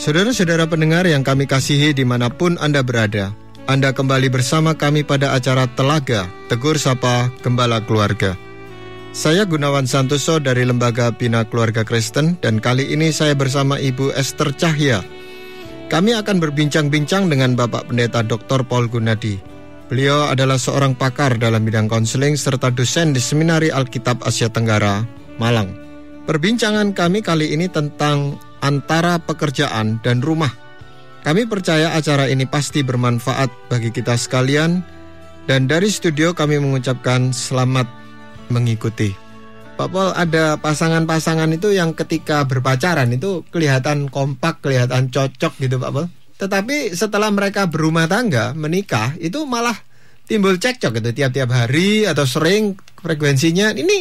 Saudara-saudara pendengar yang kami kasihi dimanapun Anda berada, Anda kembali bersama kami pada acara Telaga, Tegur Sapa Gembala Keluarga. Saya Gunawan Santoso dari Lembaga Bina Keluarga Kristen, dan kali ini saya bersama Ibu Esther Cahya. Kami akan berbincang-bincang dengan Bapak Pendeta Dr. Paul Gunadi. Beliau adalah seorang pakar dalam bidang konseling serta dosen di Seminari Alkitab Asia Tenggara, Malang. Perbincangan kami kali ini tentang antara pekerjaan dan rumah. Kami percaya acara ini pasti bermanfaat bagi kita sekalian, dan dari studio kami mengucapkan selamat mengikuti. Pak Paul, ada pasangan-pasangan itu yang ketika berpacaran itu kelihatan kompak, kelihatan cocok gitu Pak Paul. Tetapi setelah mereka berumah tangga, menikah, itu malah timbul cekcok gitu tiap-tiap hari atau sering frekuensinya. Ini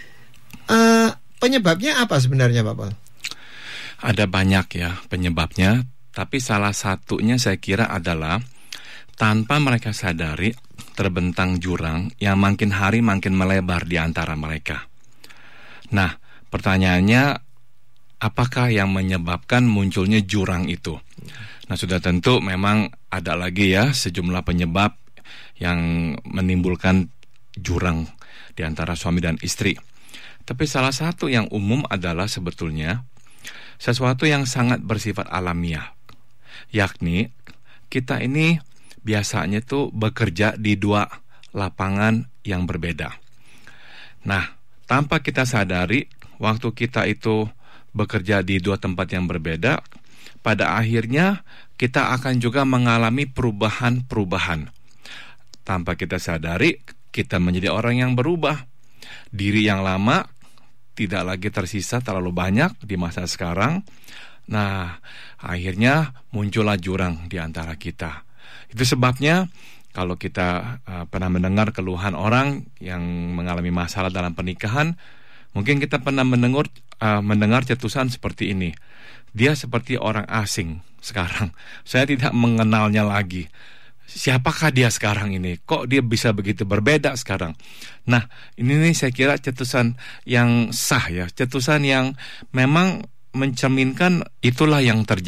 penyebabnya apa sebenarnya Pak Paul? Ada banyak ya penyebabnya, tapi salah satunya saya kira adalah tanpa mereka sadari terbentang jurang yang makin hari makin melebar di antara mereka. Nah, pertanyaannya, apakah yang menyebabkan munculnya jurang itu? Nah, sudah tentu memang ada lagi ya sejumlah penyebab yang menimbulkan jurang di antara suami dan istri. Tapi salah satu yang umum adalah sebetulnya sesuatu yang sangat bersifat alamiah, yakni kita ini biasanya tuh bekerja di dua lapangan yang berbeda. Nah, tanpa kita sadari, waktu kita itu bekerja di dua tempat yang berbeda, pada akhirnya kita akan juga mengalami perubahan-perubahan. Tanpa kita sadari, kita menjadi orang yang berubah. Diri yang lama tidak lagi tersisa terlalu banyak di masa sekarang. Nah, akhirnya muncullah jurang di antara kita. Itu sebabnya kalau kita pernah mendengar keluhan orang yang mengalami masalah dalam pernikahan, mungkin kita pernah mendengar cetusan seperti ini. Dia seperti orang asing sekarang. Saya tidak mengenalnya lagi. Siapakah dia sekarang ini? Kok dia bisa begitu berbeda sekarang? Nah, ini nih saya kira cetusan yang sah ya, cetusan yang memang mencerminkan itulah yang terjadi